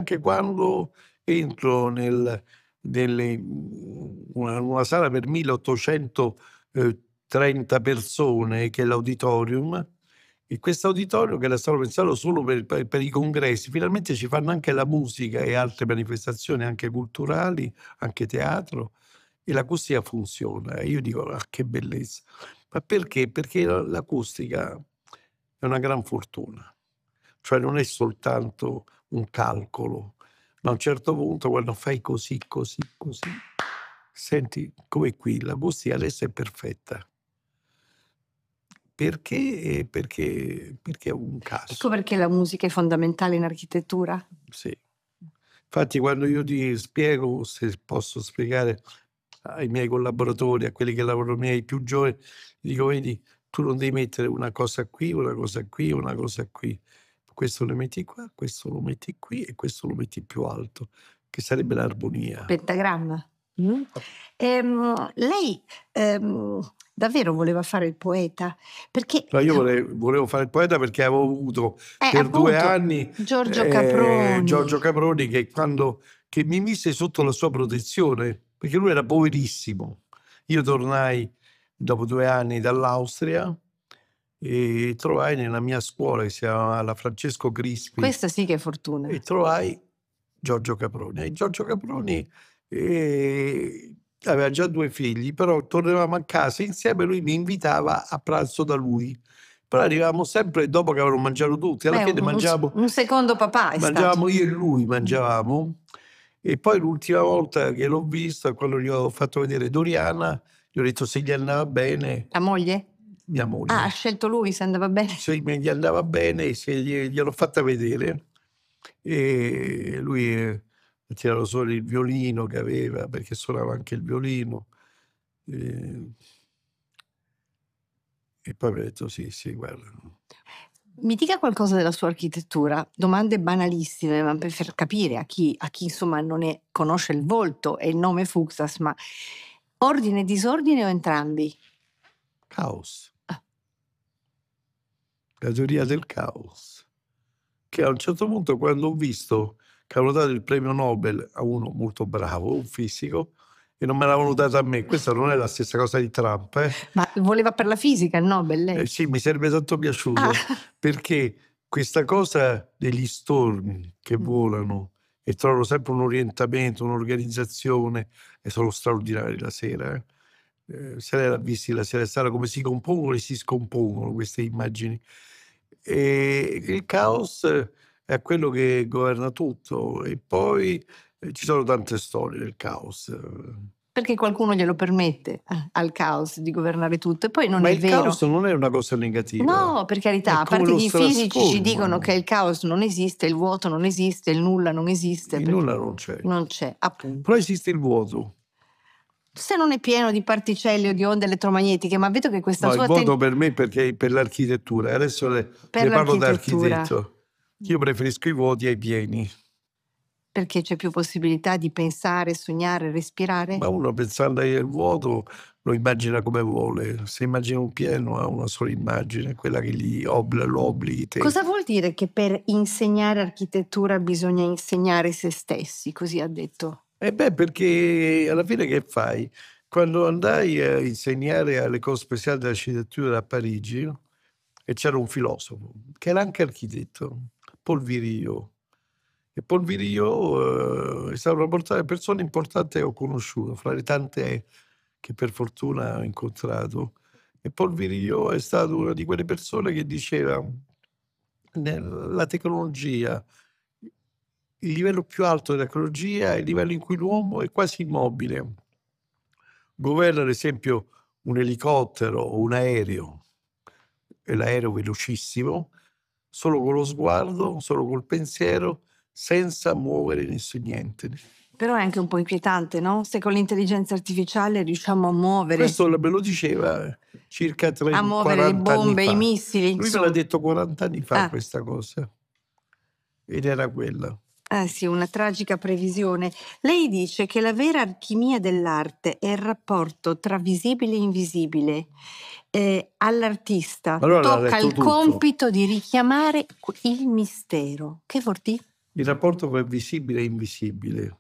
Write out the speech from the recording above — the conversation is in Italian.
anche quando entro una sala per 1830 persone, che è l'auditorium, e quest'auditorio, che era stato pensato solo per i congressi, finalmente ci fanno anche la musica e altre manifestazioni anche culturali, anche teatro, e l'acustica funziona. E io dico: "Ah, che bellezza!" Ma perché? Perché l'acustica è una gran fortuna. Cioè non è soltanto un calcolo, ma a un certo punto, quando fai così, così, così, senti come qui, l'acustica adesso è perfetta. Perché è un Ecco caso. perché la musica è fondamentale in architettura. Sì. Infatti quando io ti spiego, se posso spiegare ai miei collaboratori, a quelli che lavorano miei più giovani, dico: "Vedi, tu non devi mettere una cosa qui, una cosa qui, una cosa qui. Questo lo metti qua, questo lo metti qui e questo lo metti più alto", che sarebbe l'armonia. Pentagramma. Lei, davvero voleva fare il poeta? Perché No, io volevo fare il poeta perché avevo avuto per 2 appunto, anni, Giorgio Caproni. Giorgio Caproni, che mi mise sotto la sua protezione, perché lui era poverissimo. Io tornai dopo 2 anni dall'Austria e trovai nella mia scuola, che si chiamava la Francesco Crispi, Questa sì che è fortuna. e trovai Giorgio Caproni. E Giorgio Caproni, aveva già 2 figli, però tornavamo a casa insieme, lui mi invitava a pranzo da lui. Però arrivavamo sempre dopo che avevano mangiato tutti, alla Beh, fine un secondo papà è stato. mangiavamo io e lui mangiavamo, e poi l'ultima volta che l'ho visto, quando gli ho fatto vedere Doriana, gli ho detto se gli andava bene, La moglie? mia Ah, ha moglie, scelto lui se andava bene. se gli andava bene, se gliel'ho fatta vedere, e lui, ha tirato fuori il violino che aveva, perché suonava anche il violino, ehm, e poi mi ha detto: "Sì, sì, guarda". Mi dica qualcosa della sua architettura. Domande banalissime, ma per capire a chi insomma non conosce il volto e il nome Fuxas, ma ordine e disordine o entrambi? Caos, Ah, la teoria del caos, che a un certo punto, quando ho visto che avevano dato il premio Nobel a uno molto bravo, un fisico, e non me l'avevano dato a me, questa non è la stessa cosa di Trump, ma voleva per la fisica il Nobel lei? sì, mi sarebbe tanto Ah. piaciuto, perché questa cosa degli stormi che volano e trovano sempre un orientamento, un'organizzazione, e sono straordinari la sera, se lei l'ha visti la sera è stata, come si compongono e si scompongono queste immagini. Il caos è quello che governa tutto, e poi, ci sono tante storie del caos. Perché qualcuno glielo permette al caos di governare tutto e poi non Ma è il vero. caos non è una cosa negativa, No, per carità, è a come parte lo che i fisici ci dicono strasforma. che il caos non esiste, il vuoto non esiste, il nulla non esiste, Il perché nulla non c'è, non c'è, però appunto. esiste il vuoto. Se non è pieno di particelle o di onde elettromagnetiche, ma vedo che questa No, il sua vuoto per me, perché per l'architettura, adesso per le parlo da l'architettura, architetto. Io preferisco i vuoti ai pieni, perché c'è più possibilità di pensare, sognare, respirare? ma uno, pensando al vuoto, lo immagina come vuole. Se immagina un pieno, ha una sola immagine, quella che lo obblighi te. Cosa vuol dire che per insegnare architettura bisogna insegnare se stessi? Così ha detto. Eh beh, perché alla fine che fai? Quando andai a insegnare all'École Spéciale d'Architecture a Parigi, e c'era un filosofo che era anche architetto, Paul Virilio. E Paul Virilio, è stato una persona importante che ho conosciuto, fra le tante che per fortuna ho incontrato. E Paul Virilio è stato una di quelle persone che diceva: la tecnologia, il livello più alto della tecnologia è il livello in cui l'uomo è quasi immobile. Governa ad esempio un elicottero o un aereo, e l'aereo velocissimo, solo con lo sguardo, solo col pensiero, senza muovere niente. Però è anche un po' inquietante, no? Se con l'intelligenza artificiale riusciamo a muovere, Questo me lo diceva circa a muovere le 40 anni bombe, i fa. missili, Lui me l'ha insomma. detto 40 anni fa Ah, questa cosa, ed era quella. eh sì, una tragica previsione. Lei dice che la vera alchimia dell'arte è il rapporto tra visibile e invisibile. All'artista Allora l'ha tocca letto il tutto. compito di richiamare il mistero. Che vuol dire? Il rapporto fra visibile e invisibile.